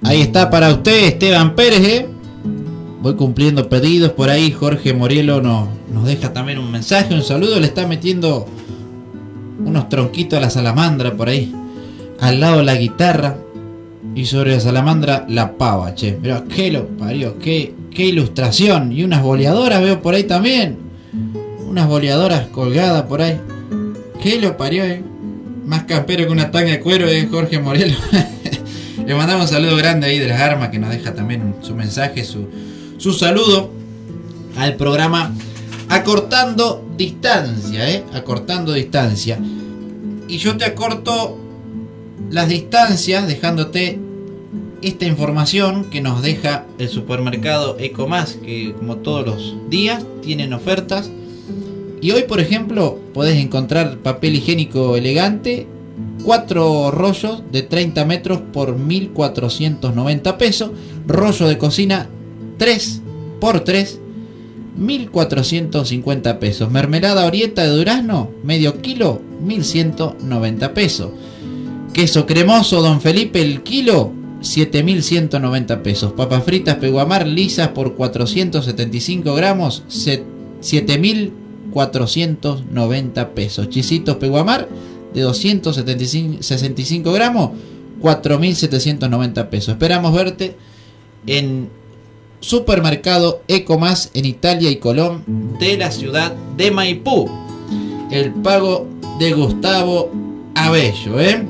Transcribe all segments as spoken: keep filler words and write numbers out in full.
Ahí está para usted, Esteban Pérez, ¿eh? Voy cumpliendo pedidos por ahí. Jorge Morielo nos, nos deja también un mensaje, un saludo. Le está metiendo unos tronquitos a la salamandra por ahí. Al lado la guitarra. Y sobre la salamandra la pava, che. Mirá, qué lo parió, qué, qué ilustración. Y unas boleadoras veo por ahí también. Unas boleadoras colgadas por ahí. Qué lo parió, eh. Más campero que una tanga de cuero, eh, Jorge Morielo. Le mandamos un saludo grande ahí de las armas, que nos deja también su mensaje, su, su saludo al programa Acortando Distancia, ¿eh? Acortando Distancia. Y yo te acorto las distancias dejándote esta información que nos deja el supermercado Ecomás, que como todos los días tienen ofertas. Y hoy, por ejemplo, podés encontrar papel higiénico elegante, cuatro rollos de treinta metros por mil cuatrocientos noventa pesos. Rollo de cocina tres por tres, mil cuatrocientos cincuenta pesos. Mermelada Orieta de durazno, medio kilo, mil ciento noventa pesos. Queso cremoso Don Felipe el kilo, siete mil ciento noventa pesos. Papas fritas Peguamar lisas por cuatrocientos setenta y cinco gramos, siete mil cuatrocientos noventa pesos. Chisitos Peguamar de doscientos sesenta y cinco gramos, cuatro mil setecientos noventa pesos. Esperamos verte en Supermercado Ecomás en Italia y Colón de la ciudad de Maipú. El pago de Gustavo Abello, ¿eh?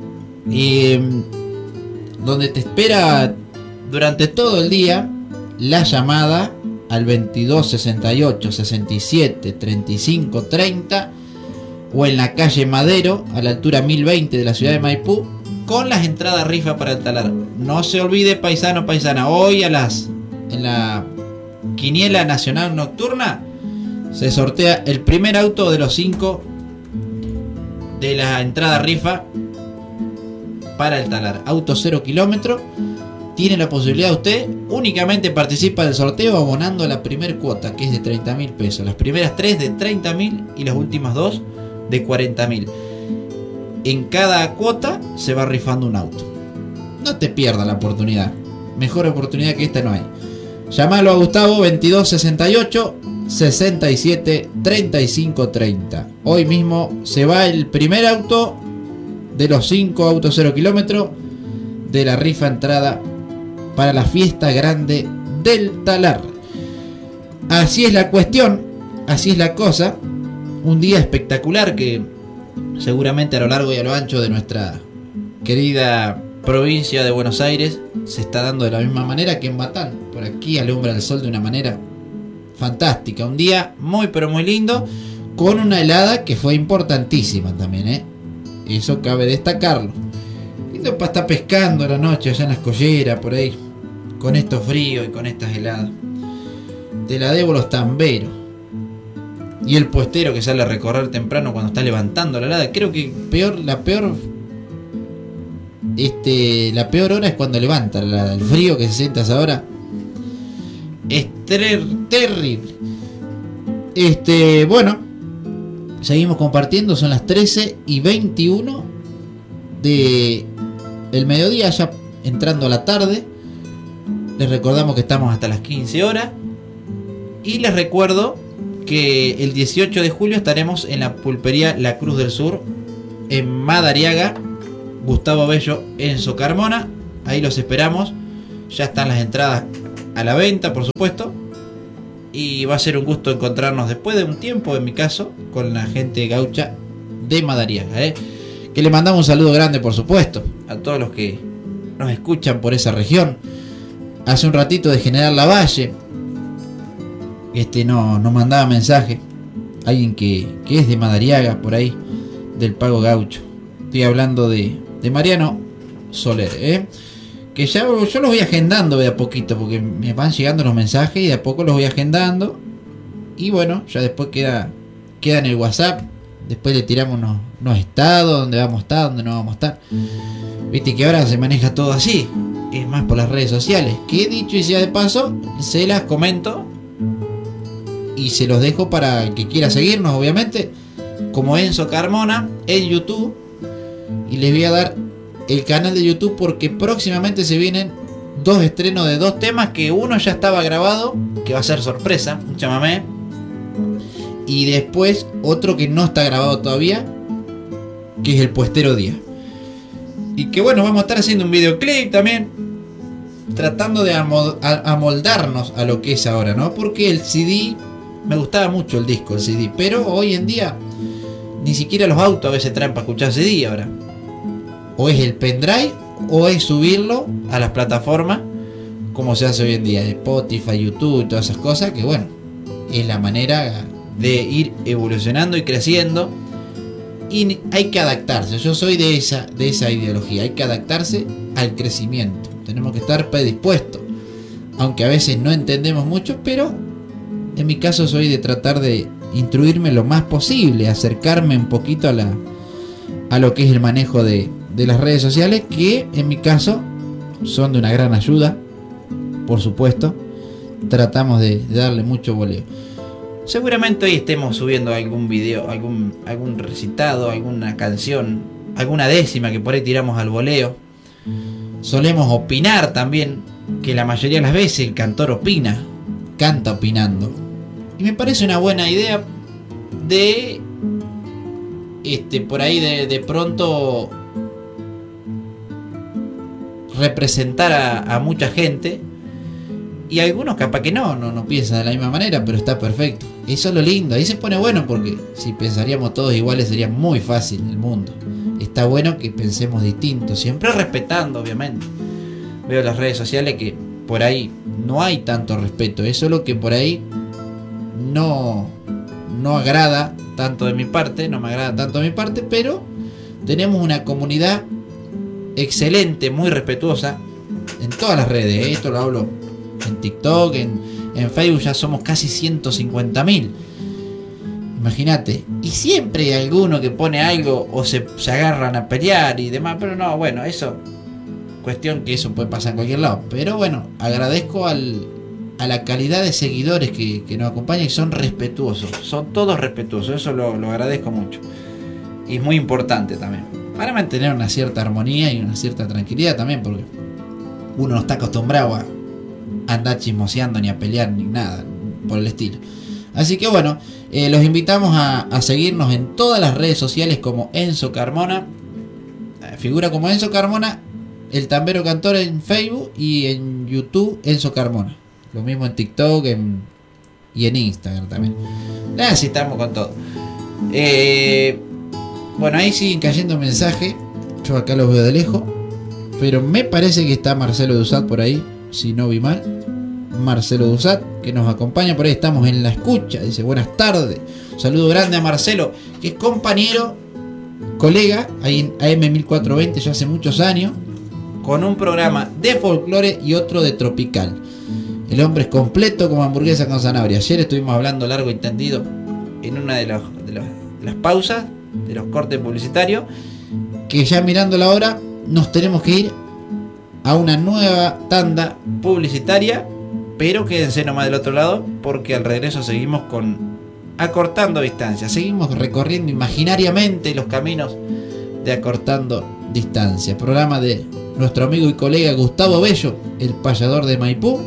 Y donde te espera durante todo el día la llamada al veintidós sesenta y ocho sesenta y siete treinta y cinco treinta, o en la calle Madero a la altura mil veinte de la ciudad de Maipú, con las entradas rifa para el talar. No se olvide, paisano paisana, hoy a las en la quiniela nacional nocturna se sortea el primer auto de los cinco de la entrada rifa para el talar. Auto cero kilómetro. Tiene la posibilidad usted, únicamente participa del sorteo abonando la primer cuota, que es de treinta mil pesos. Las primeras tres de treinta mil y las últimas dos de cuarenta mil. En cada cuota se va rifando un auto. No te pierdas la oportunidad. Mejor oportunidad que esta no hay. Llámalo a Gustavo veintidós sesenta y ocho sesenta y siete treinta y cinco treinta. Hoy mismo se va el primer auto de los cinco autos cero kilómetros de la rifa entrada para la fiesta grande del talar. Así es la cuestión, así es la cosa. Un día espectacular que seguramente a lo largo y a lo ancho de nuestra querida provincia de Buenos Aires se está dando de la misma manera que en Batán. Por aquí alumbra el sol de una manera fantástica. Un día muy pero muy lindo, con una helada que fue importantísima también, ¿eh? Eso cabe destacarlo. Lindo para estar pescando a la noche allá en las colleras, por ahí, con estos fríos y con estas heladas. Te la debo los tamberos. Y el puestero que sale a recorrer temprano cuando está levantando la helada. Creo que peor, la peor este, la peor hora es cuando levanta la helada. El frío que se siente a esa hora es ter terrible. Este, bueno, seguimos compartiendo. Son las trece y veintiuno de el mediodía, ya entrando a la tarde. Les recordamos que estamos hasta las quince horas. Y les recuerdo que el dieciocho de julio estaremos en la pulpería La Cruz del Sur, en Madariaga. Gustavo Abello, Enzo Carmona. Ahí los esperamos. Ya están las entradas a la venta, por supuesto. Y va a ser un gusto encontrarnos después de un tiempo, en mi caso, con la gente gaucha de Madariaga, ¿eh? Que le mandamos un saludo grande, por supuesto, a todos los que nos escuchan por esa región. Hace un ratito de General Lavalle, este no nos mandaba mensaje. Alguien que, que es de Madariaga, por ahí, del Pago Gaucho. Estoy hablando de, de Mariano Soler, ¿eh? Que ya yo los voy agendando de a poquito, porque me van llegando los mensajes y de a poco los voy agendando. Y bueno, ya después queda, queda en el WhatsApp. Después le tiramos unos, unos estados, donde vamos a estar, donde no vamos a estar. Viste que ahora se maneja todo así. Es más por las redes sociales. Que dicho y sea de paso, se las comento y se los dejo para el que quiera seguirnos, obviamente, como Enzo Carmona en YouTube. Y les voy a dar el canal de YouTube porque próximamente se vienen dos estrenos de dos temas, que uno ya estaba grabado, que va a ser sorpresa, un chamamé, y después otro que no está grabado todavía, que es el Puestero Día. Y que bueno, vamos a estar haciendo un videoclip también, tratando de amoldarnos a lo que es ahora, ¿no? Porque el C D, me gustaba mucho el disco, el C D, pero hoy en día ni siquiera los autos a veces traen para escuchar C D ahora. O es el pendrive o es subirlo a las plataformas como se hace hoy en día, Spotify, YouTube y todas esas cosas, que bueno, es la manera de ir evolucionando y creciendo, y hay que adaptarse. Yo soy de esa, de esa ideología, hay que adaptarse al crecimiento, tenemos que estar predispuestos, aunque a veces no entendemos mucho, pero en mi caso soy de tratar de instruirme lo más posible, acercarme un poquito a la a lo que es el manejo de, de las redes sociales, que en mi caso son de una gran ayuda, por supuesto. Tratamos de, de darle mucho voleo. Seguramente hoy estemos subiendo algún video, algún, algún recitado, alguna canción, alguna décima que por ahí tiramos al voleo. Solemos opinar también, que la mayoría de las veces el cantor opina, canta opinando. Y me parece una buena idea de este por ahí de, de pronto representar a, a mucha gente, y algunos capaz que no, no, no piensan de la misma manera, pero está perfecto. Eso es lo lindo, ahí se pone bueno, porque si pensaríamos todos iguales sería muy fácil el mundo. Está bueno que pensemos distintos, siempre respetando, obviamente. Veo las redes sociales que por ahí no hay tanto respeto, eso es lo que por ahí no, no agrada tanto de mi parte, no me agrada tanto de mi parte, pero tenemos una comunidad excelente, muy respetuosa en todas las redes, ¿eh? Esto lo hablo en TikTok, en, en Facebook ya somos casi ciento cincuenta mil. Imagínate, y siempre hay alguno que pone algo o se, se agarran a pelear y demás, pero no, bueno, eso, cuestión que eso puede pasar en cualquier lado, pero bueno, agradezco al, a la calidad de seguidores que, que nos acompañan y son respetuosos, son todos respetuosos, eso lo, lo agradezco mucho, y es muy importante también, para mantener una cierta armonía y una cierta tranquilidad también, porque uno no está acostumbrado a andar chismoseando ni a pelear ni nada por el estilo. Así que bueno, eh, los invitamos a, a seguirnos en todas las redes sociales como Enzo Carmona, eh, figura como Enzo Carmona, el Tambero Cantor en Facebook, y en YouTube Enzo Carmona, lo mismo en TikTok en, y en Instagram también. Nada, si estamos con todo. eh, bueno, ahí siguen cayendo mensajes, yo acá los veo de lejos, pero me parece que está Marcelo Dusat por ahí, si no vi mal. Marcelo Dusat, que nos acompaña por ahí, estamos en la escucha, dice buenas tardes, un saludo grande a Marcelo, que es compañero, colega ahí en A M mil cuatrocientos veinte ya hace muchos años, con un programa de folclore y otro de tropical. El hombre es completo como hamburguesa con zanahoria. Ayer estuvimos hablando largo y tendido en una de, los, de, los, de las pausas, de los cortes publicitarios, que ya mirando la hora nos tenemos que ir a una nueva tanda publicitaria, pero quédense nomás del otro lado, porque al regreso seguimos con Acortando Distancia, seguimos recorriendo imaginariamente los caminos de Acortando Distancia, programa de nuestro amigo y colega Gustavo Bello, el payador de Maipú,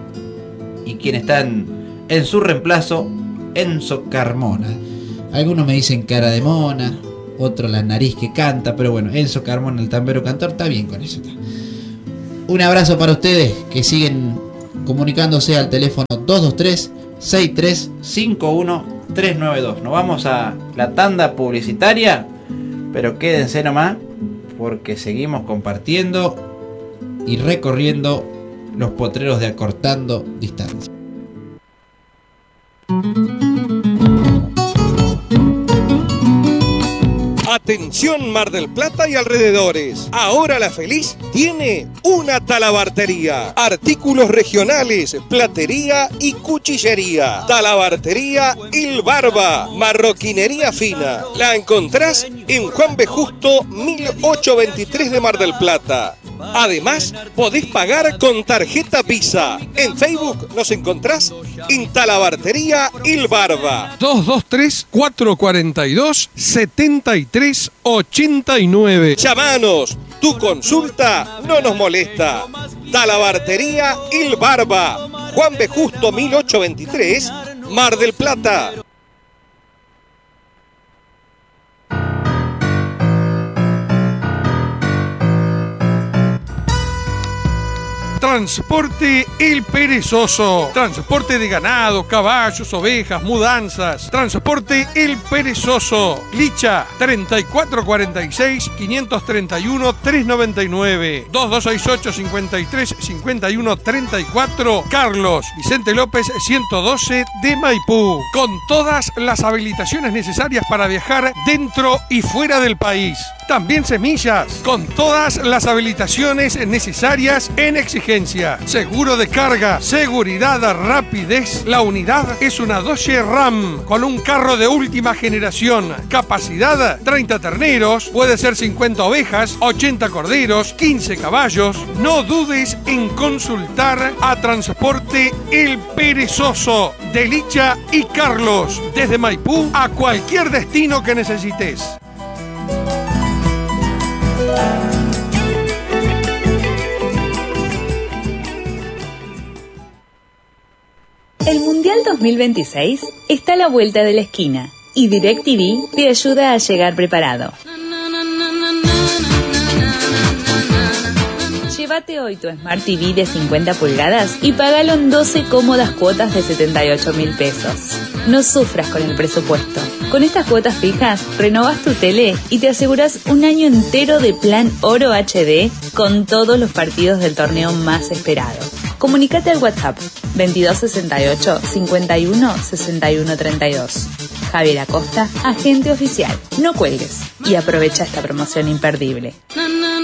y quien está en, en su reemplazo, Enzo Carmona. Algunos me dicen cara de mona, otro la nariz que canta, pero bueno, Enzo Carmona, el tambero cantor, está bien con eso. Está. Un abrazo para ustedes que siguen comunicándose al teléfono dos dos tres, seis tres cinco uno, tres nueve dos. Nos vamos a la tanda publicitaria, pero quédense nomás, porque seguimos compartiendo y recorriendo los potreros de Acortando Distancia. Atención Mar del Plata y alrededores. Ahora La Feliz tiene una talabartería. Artículos regionales, platería y cuchillería. Talabartería Il Barba. Marroquinería fina. La encontrás en Juan B. Justo mil ochocientos veintitrés de Mar del Plata. Además, podés pagar con tarjeta Visa. En Facebook nos encontrás en Talabartería Il Barba. dos dos tres, cuatro cuatro dos, siete tres ocho nueve. Llamanos, tu consulta no nos molesta. Talabartería Il Barba, Juan B. Justo mil ochocientos veintitrés, Mar del Plata. Transporte El Perezoso. Transporte de ganado, caballos, ovejas, mudanzas. Transporte El Perezoso. Licha, treinta y cuatro cuarenta y seis, quinientos treinta y uno, trescientos noventa y nueve. dos dos seis ocho, cincuenta y tres, cincuenta y uno, treinta y cuatro. Carlos Vicente López, ciento doce de Maipú. Con todas las habilitaciones necesarias para viajar dentro y fuera del país. También semillas, con todas las habilitaciones necesarias en exigencia. Seguro de carga, seguridad, rapidez. La unidad es una Dodge Ram con un carro de última generación. Capacidad, treinta terneros, puede ser cincuenta ovejas, ochenta corderos, quince caballos. No dudes en consultar a Transporte El Perezoso de Licha y Carlos, desde Maipú a cualquier destino que necesites. El Mundial dos mil veintiséis está a la vuelta de la esquina y DirecTV te ayuda a llegar preparado. Llévate hoy tu Smart T V de cincuenta pulgadas y pagalo en doce cómodas cuotas de setenta y ocho mil pesos. No sufras con el presupuesto. Con estas cuotas fijas, renovás tu tele y te aseguras un año entero de plan Oro H D con todos los partidos del torneo más esperado. Comunicate al WhatsApp veintidós sesenta y ocho, cincuenta y uno, sesenta y uno treinta y dos. Javier Acosta, agente oficial. No cuelgues y aprovecha esta promoción imperdible.